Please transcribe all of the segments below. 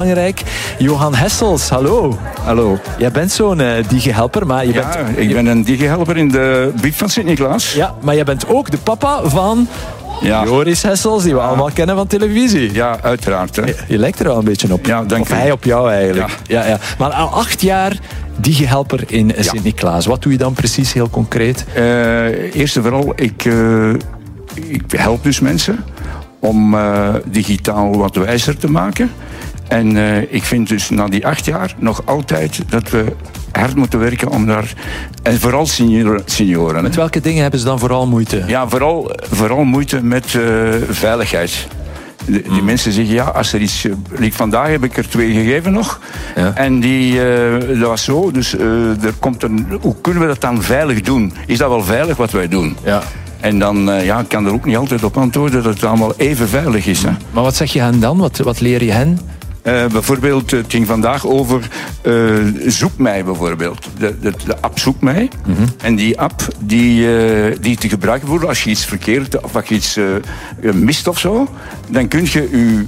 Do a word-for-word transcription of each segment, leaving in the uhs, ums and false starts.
belangrijk. Johan Hessels, hallo. Hallo. Jij bent zo'n uh, digihelper, maar je ja, bent... ik ben een digihelper in de buurt van Sint-Niklaas. Ja, maar jij bent ook de papa van... Ja. Joris Hessels, die we ja. allemaal kennen van televisie. Ja, uiteraard. Hè. Je, je lijkt er wel een beetje op. Ja, dank of u. hij op jou eigenlijk. Ja. Ja, ja. Maar al acht jaar digihelper in ja. Sint-Niklaas. Wat doe je dan precies heel concreet? Uh, eerst en vooral, ik, uh, ik help dus mensen om uh, digitaal wat wijzer te maken. En uh, ik vind dus na die acht jaar nog altijd dat we hard moeten werken om daar... En vooral senioren. senioren met welke dingen hebben ze dan vooral moeite? Ja, vooral, vooral moeite met uh, veiligheid. De, die mm. mensen zeggen, ja, als er iets... Uh, vandaag heb ik er twee gegeven nog. Ja. En die, uh, dat was zo. Dus uh, er komt een... Hoe kunnen we dat dan veilig doen? Is dat wel veilig wat wij doen? Ja. En dan uh, ja, kan er ook niet altijd op antwoorden dat het allemaal even veilig is. Hè? Maar wat zeg je hen dan? Wat, wat leer je hen? Uh, bijvoorbeeld, het ging vandaag over uh, Zoek mij bijvoorbeeld. De, de, de app Zoek mij. Mm-hmm. En die app die, uh, die te gebruiken wordt als je iets verkeerd of als je iets uh, mist of zo, dan kun je je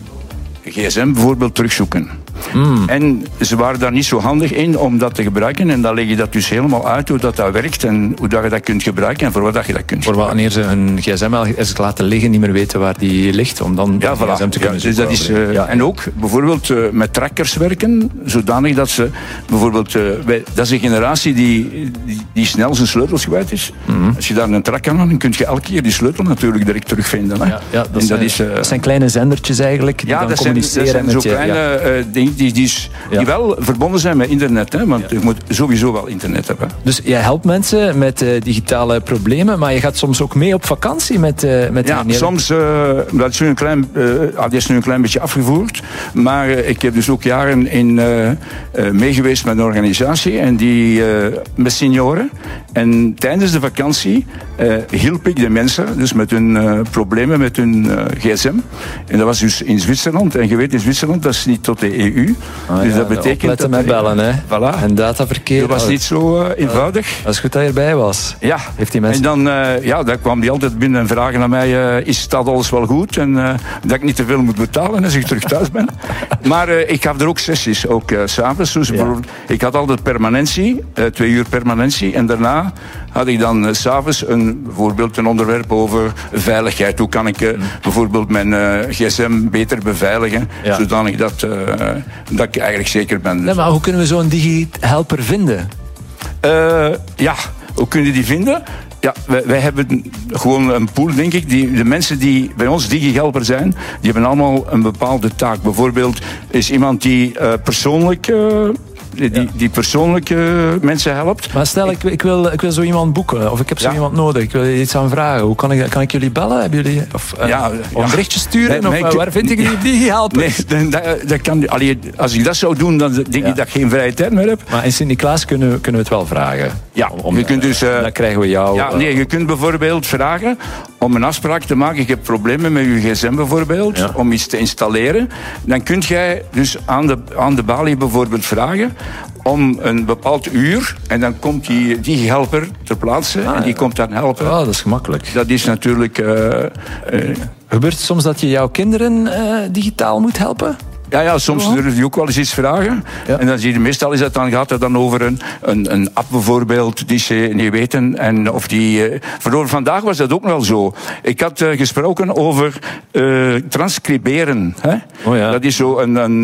gsm bijvoorbeeld terugzoeken. Mm. En ze waren daar niet zo handig in om dat te gebruiken. En dan leg je dat dus helemaal uit hoe dat, dat werkt en hoe dat je dat kunt gebruiken en voor wat dat je dat kunt voor gebruiken. Wanneer ze hun gsm al eens laten liggen, niet meer weten waar die ligt, om dan ja, de voilà. gsm te kunnen ja, dus dat is, uh, ja. En ook bijvoorbeeld uh, met trackers werken, zodanig dat ze bijvoorbeeld... Uh, wij, dat is een generatie die, die, die snel zijn sleutels kwijt is. Mm-hmm. Als je daar een track aan hebt, dan kun je elke keer die sleutel natuurlijk direct terugvinden. Hè? Ja, ja, dat, en zijn, dat, is, uh, dat zijn kleine zendertjes eigenlijk, die ja, dan dat communiceren zijn, dat zijn met zo je. kleine Ja. uh, dingen die, die, die ja. wel verbonden zijn met internet. Hè? Want ja. je moet sowieso wel internet hebben. Dus jij helpt mensen met uh, digitale problemen, maar je gaat soms ook mee op vakantie met, uh, met ja, die soms, uh, dat is nu een klein, uh, die is nu een klein beetje afgevoerd. Maar uh, ik heb dus ook jaren in, uh, uh, meegeweest met een organisatie en die, uh, met senioren. En tijdens de vakantie uh, hielp ik de mensen dus met hun uh, problemen met hun uh, gsm. En dat was dus in Zwitserland. En je weet, in Zwitserland, dat is niet tot de E U. Ah, dus ja, dat betekent opletten met bellen, hè. Voilà. En dataverkeer. Dat was niet zo uh, eenvoudig. Uh, dat is goed dat je erbij was. Ja. Heeft die mensen... En dan uh, ja, dan kwam die altijd binnen en vragen aan mij, uh, is dat alles wel goed? En uh, dat ik niet te veel moet betalen als ik terug thuis ben. Maar uh, ik gaf er ook sessies, ook uh, s'avonds. Dus ja. Ik had altijd permanentie, uh, twee uur permanentie. En daarna had ik dan uh, s'avonds een, bijvoorbeeld een onderwerp over veiligheid. Hoe kan ik uh, mm. bijvoorbeeld mijn uh, gsm beter beveiligen, ja. zodanig dat, uh, dat ik eigenlijk zeker ben. Nee, maar hoe kunnen we zo'n digi-helper vinden? Uh, ja, hoe kun je die vinden? Ja, wij, wij hebben gewoon een pool, denk ik. Die, de mensen die bij ons digihelper zijn, die hebben allemaal een bepaalde taak. Bijvoorbeeld is iemand die uh, persoonlijk... Uh, Die, die, die persoonlijke mensen helpt. Maar stel, ik, ik, wil, ik wil zo iemand boeken, of ik heb zo ja. iemand nodig, ik wil je iets aan vragen. Hoe kan ik, kan ik jullie bellen? Hebben jullie, of uh, ja, of een berichtje sturen? Nee, nee, of uh, waar vind ik die digihelpers? Nee, dat, dat kan, allee, als ik dat zou doen, dan denk ik ja. dat ik geen vrije tijd meer heb. Maar in Sint-Niklaas kunnen, kunnen we het wel vragen. Ja, om, om, je kunt dus... Uh, dan krijgen we jou... Ja, nee, je kunt bijvoorbeeld vragen om een afspraak te maken. Ik heb problemen met je gsm bijvoorbeeld, ja. om iets te installeren. Dan kun jij dus aan de, aan de balie bijvoorbeeld vragen om een bepaald uur, en dan komt die, die helper ter plaatse ah, en die ja. komt dan helpen. Oh, dat is gemakkelijk. Dat is natuurlijk... Uh, uh, Gebeurt het soms dat je jouw kinderen uh, digitaal moet helpen? Ja, ja, soms oh. durf je ook wel eens iets vragen. Ja. En dan zie je, meestal is het dan, gaat het dan over een, een, een app bijvoorbeeld, die ze niet weten. En of die, uh, voor vandaag was dat ook wel zo. Ik had uh, gesproken over uh, transcriberen. Hè? Oh ja. Dat is zo een... een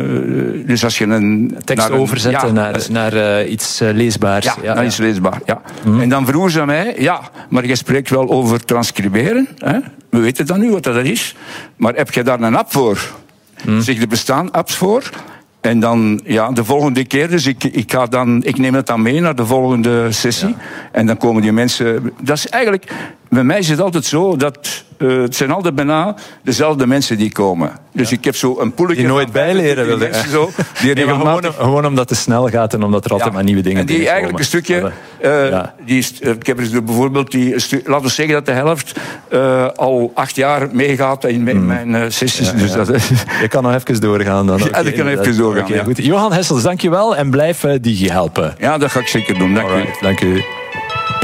uh, dus als je een... tekst naar overzetten een, ja, naar, naar uh, iets uh, leesbaars. Ja, ja, naar ja. iets leesbaar, ja. Mm-hmm. En dan vroegen ze aan mij, ja, maar je spreekt wel over transcriberen. Hè? We weten dan nu wat dat is. Maar heb je daar een app voor? Hmm. Zeg, er bestaan apps voor. En dan, ja, de volgende keer, dus ik, ik, ga dan, ik neem het dan mee naar de volgende sessie. Ja. En dan komen die mensen... Dat is eigenlijk... Bij mij is het altijd zo dat... Uh, het zijn altijd bijna dezelfde mensen die komen. Dus ja. ik heb zo een poeletje... Die nooit bijleren willen. Zo, die nee, gewoon, gewoon omdat het snel gaat en omdat er altijd ja. maar nieuwe dingen en die eigenlijk een stukje... Uh, ja. die is, uh, ik heb dus bijvoorbeeld... Die, stu- laten we zeggen dat de helft uh, al acht jaar meegaat in mijn, mm. mijn uh, sessies. Ja, dus ja. dat, je kan nog even doorgaan dan. Ja, okay, dat kan even doorgaan. Okay, ja. Goed. Johan Hessels, dankjewel en blijf uh, digi helpen. Ja, dat ga ik zeker doen. Dank Alright, u. Dank u.